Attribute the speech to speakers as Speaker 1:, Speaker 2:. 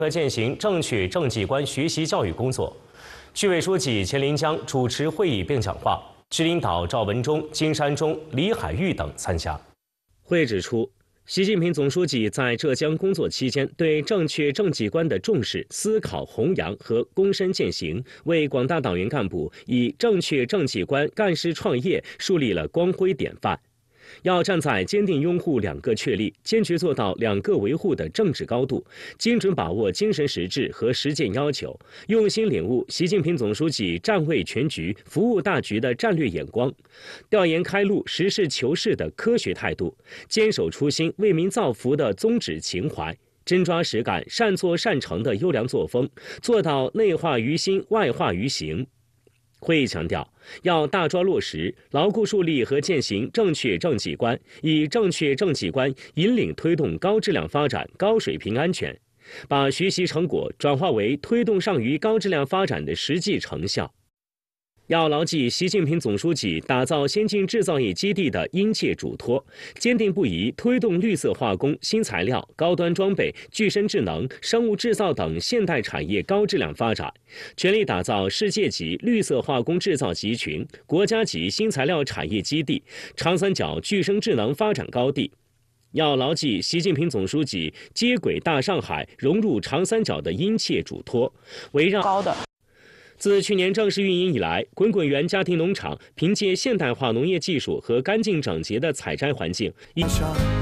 Speaker 1: 和践行正确政绩观学习教育工作。区委书记钱林江主持会议并讲话，区领导赵文忠、金山中、李海玉等参加。会指出，习近平总书记在浙江工作期间对正确政绩观的重视、思考、弘扬和躬身践行，为广大党员干部以正确政绩观干事创业树立了光辉典范。要站在坚定拥护两个确立、坚决做到两个维护的政治高度，精准把握精神实质和实践要求，用心领悟习近平总书记站位全局、服务大局的战略眼光，调研开路、实事求是的科学态度，坚守初心、为民造福的宗旨情怀，真抓实干、善作善成的优良作风，做到内化于心、外化于行。会议强调，要大抓落实，牢固树立和践行正确政绩观，以正确政绩观引领推动高质量发展、高水平安全，把学习成果转化为推动上虞高质量发展的实际成效。要牢记习近平总书记打造先进制造业基地的殷切嘱托，坚定不移推动绿色化工、新材料、高端装备、具身智能、生物制造等现代产业高质量发展，全力打造世界级绿色化工制造集群、国家级新材料产业基地、长三角具身智能发展高地。要牢记习近平总书记接轨大上海、融入长三角的殷切嘱托，围绕高的。自去年正式运营以来，滚滚园家庭农场凭借现代化农业技术和干净整洁的采摘环境，